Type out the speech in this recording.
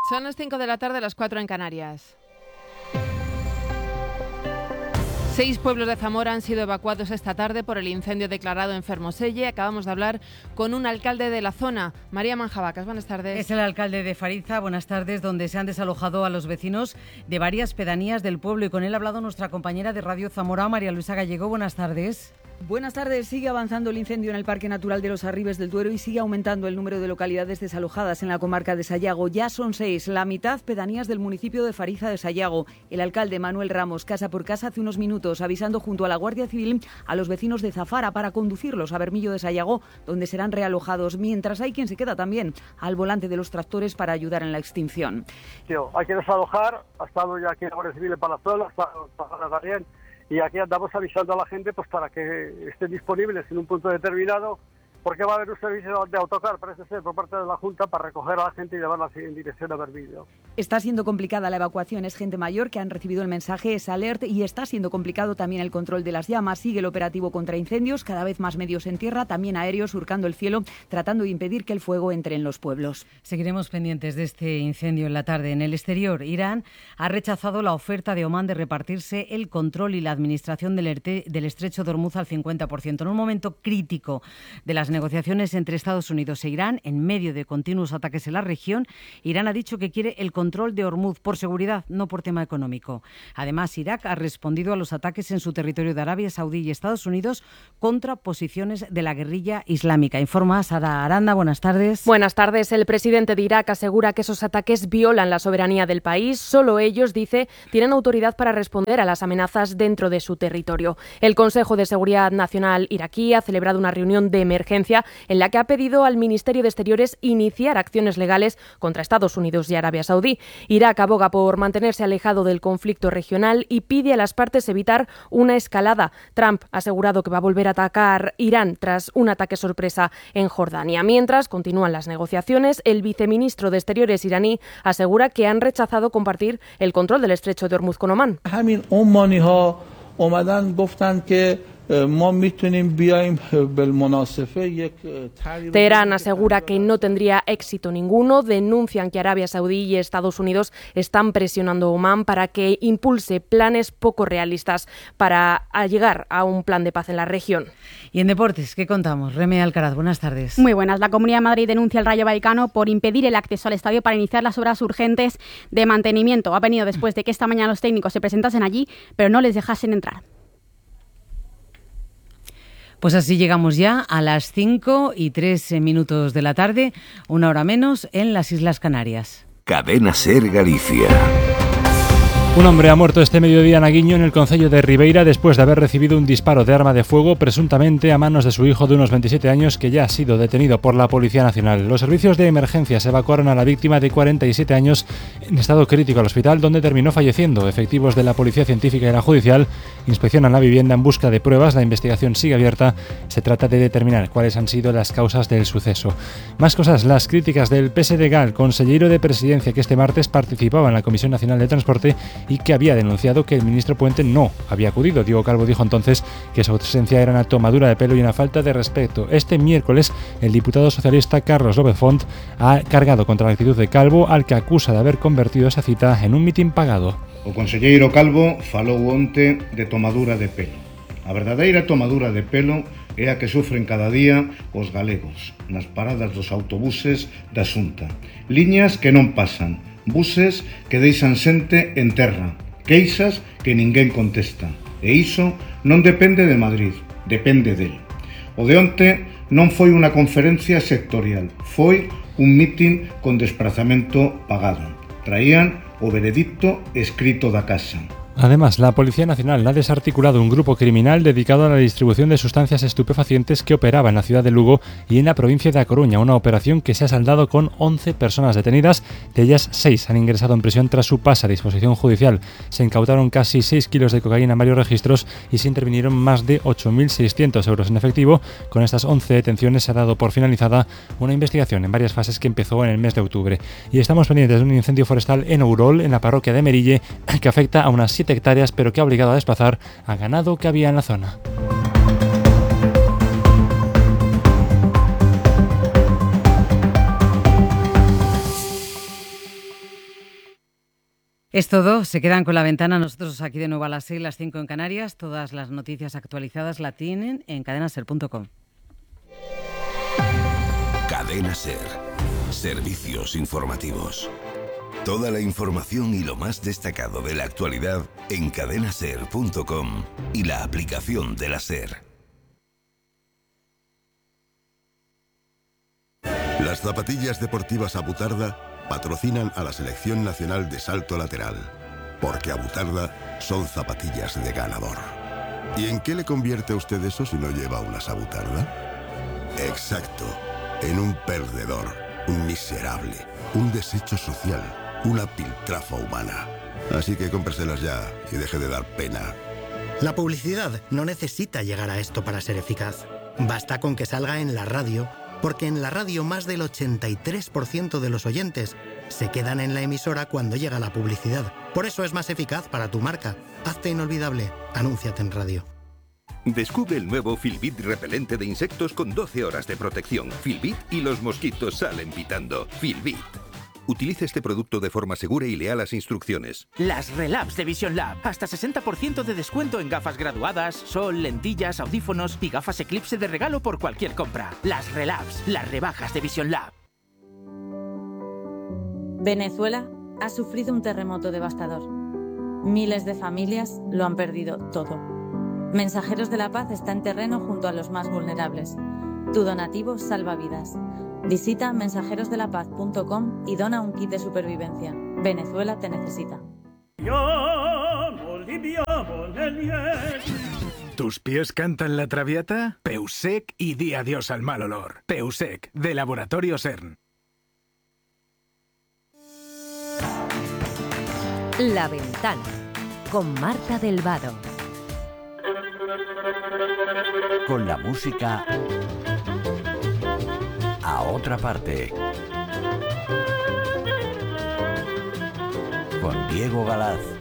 Son las 5 de la tarde, las 4 en Canarias. 6 pueblos de Zamora han sido evacuados esta tarde por el incendio declarado en Fermoselle. Acabamos de hablar con un alcalde de la zona, María Manjabacas. Buenas tardes. Es el alcalde de Fariza, buenas tardes, donde se han desalojado a los vecinos de varias pedanías del pueblo. Y con él ha hablado nuestra compañera de Radio Zamora, María Luisa Gallego. Buenas tardes. Buenas tardes. Sigue avanzando el incendio en el Parque Natural de los Arribes del Duero y sigue aumentando el número de localidades desalojadas en la comarca de Sayago. Ya son 6, la mitad pedanías del municipio de Fariza de Sayago. El alcalde Manuel Ramos, casa por casa, hace unos minutos, avisando junto a la Guardia Civil a los vecinos de Zafara para conducirlos a Bermillo de Sayago, donde serán realojados, mientras hay quien se queda también al volante de los tractores para ayudar en la extinción. Hay que desalojar, ha estado ya aquí la Guardia Civil en Palazuelos, para también. Y aquí andamos avisando a la gente pues para que estén disponibles en un punto determinado, porque va a haber un servicio de autocar, parece ser, por parte de la Junta para recoger a la gente y llevarla en dirección a Bermillo. Está siendo complicada la evacuación, es gente mayor que han recibido el mensaje, es alert, y está siendo complicado también el control de las llamas. Sigue el operativo contra incendios, cada vez más medios en tierra, también aéreos surcando el cielo, tratando de impedir que el fuego entre en los pueblos. Seguiremos pendientes de este incendio en la tarde. En el exterior, Irán ha rechazado la oferta de Omán de repartirse el control y la administración del estrecho de Hormuz al 50%. En un momento crítico de las negociaciones entre Estados Unidos e Irán, en medio de continuos ataques en la región, Irán ha dicho que quiere el control de Hormuz por seguridad, no por tema económico. Además, Irak ha respondido a los ataques en su territorio de Arabia Saudí y Estados Unidos contra posiciones de la guerrilla islámica. Informa Sara Aranda, buenas tardes. Buenas tardes. El presidente de Irak asegura que esos ataques violan la soberanía del país. Solo ellos, dice, tienen autoridad para responder a las amenazas dentro de su territorio. El Consejo de Seguridad Nacional iraquí ha celebrado una reunión de emergencia en la que ha pedido al Ministerio de Exteriores iniciar acciones legales contra Estados Unidos y Arabia Saudí. Irak aboga por mantenerse alejado del conflicto regional y pide a las partes evitar una escalada. Trump ha asegurado que va a volver a atacar Irán tras un ataque sorpresa en Jordania. Mientras continúan las negociaciones, el viceministro de Exteriores iraní asegura que han rechazado compartir el control del estrecho de Hormuz con Omán. Teherán asegura que no tendría éxito ninguno. Denuncian que Arabia Saudí y Estados Unidos están presionando a Omán para que impulse planes poco realistas para llegar a un plan de paz en la región. Y en deportes, ¿qué contamos? Reme Alcaraz, buenas tardes. Muy buenas. La Comunidad de Madrid denuncia al Rayo Vallecano por impedir el acceso al estadio para iniciar las obras urgentes de mantenimiento. Ha venido después de que esta mañana los técnicos se presentasen allí, pero no les dejasen entrar. Pues así llegamos ya a las 5:03 de la tarde, una hora menos, en las Islas Canarias. Cadena SER Galicia. Un hombre ha muerto este mediodía en Aguiño, en el concello de Ribeira, después de haber recibido un disparo de arma de fuego, presuntamente a manos de su hijo de unos 27 años, que ya ha sido detenido por la Policía Nacional. Los servicios de emergencias evacuaron a la víctima de 47 años en estado crítico al hospital, donde terminó falleciendo. Efectivos de la Policía Científica y la Judicial inspeccionan la vivienda en busca de pruebas. La investigación sigue abierta. Se trata de determinar cuáles han sido las causas del suceso. Más cosas, las críticas del PSDG, el consellero de Presidencia, que este martes participaba en la Comisión Nacional de Transporte y que había denunciado que el ministro Puente no había acudido. Diego Calvo dijo entonces que su ausencia era una tomadura de pelo y una falta de respeto. Este miércoles, el diputado socialista Carlos López Font ha cargado contra la actitud de Calvo, al que acusa de haber convertido esa cita en un mitin pagado. O conselleiro Calvo falou onte de tomadura de pelo. A verdadeira tomadura de pelo é a que sufren cada día os galegos nas paradas dos autobuses da Xunta. Liñas que non pasan, buses que deixan xente en terra, queixas que ninguén contesta. E iso non depende de Madrid, depende del. O de onte non foi unha conferencia sectorial, foi un mitin con desprazamento pagado. Traían o veredicto escrito da casa. Además, la Policía Nacional ha desarticulado un grupo criminal dedicado a la distribución de sustancias estupefacientes que operaba en la ciudad de Lugo y en la provincia de A Coruña, una operación que se ha saldado con 11 personas detenidas. De ellas, 6 han ingresado en prisión tras su pase a disposición judicial. Se incautaron casi 6 kilos de cocaína en varios registros y se intervinieron más de 8.600 euros en efectivo. Con estas 11 detenciones se ha dado por finalizada una investigación en varias fases que empezó en el mes de octubre. Y estamos pendientes de un incendio forestal en Ourol, en la parroquia de Merille, que afecta a unas 7 hectáreas, pero que ha obligado a desplazar a ganado que había en la zona. Es todo, se quedan con La Ventana. Nosotros aquí de nuevo a las 6, las 5 en Canarias. Todas las noticias actualizadas la tienen en cadenaser.com. Cadena Ser. Servicios informativos. Toda la información y lo más destacado de la actualidad en cadenaser.com y la aplicación de la Ser. Las zapatillas deportivas Abutarda patrocinan a la Selección Nacional de Salto Lateral, porque Abutarda son zapatillas de ganador. ¿Y en qué le convierte a usted eso si no lleva unas Abutarda? Exacto, en un perdedor, un miserable, un desecho social, una piltrafa humana. Así que cómpreselas ya y deje de dar pena. La publicidad no necesita llegar a esto para ser eficaz. Basta con que salga en la radio, porque en la radio más del 83% de los oyentes se quedan en la emisora cuando llega la publicidad. Por eso es más eficaz para tu marca. Hazte inolvidable. Anúnciate en radio. Descubre el nuevo Filbit repelente de insectos con 12 horas de protección. Filbit y los mosquitos salen pitando. Filbit. Utilice este producto de forma segura y lea las instrucciones. Las Relabs de Vision Lab. Hasta 60% de descuento en gafas graduadas, sol, lentillas, audífonos y gafas Eclipse de regalo por cualquier compra. Las Relabs, las rebajas de Vision Lab. Venezuela ha sufrido un terremoto devastador. Miles de familias lo han perdido todo. Mensajeros de la Paz está en terreno junto a los más vulnerables. Tu donativo salva vidas. Visita mensajerosdelapaz.com y dona un kit de supervivencia. Venezuela te necesita. ¿Tus pies cantan la traviata? Peusec y di adiós al mal olor. Peusec, de Laboratorio CERN. La Ventana, con Marta del Vado. Con la música a otra parte. Con Diego Galaz.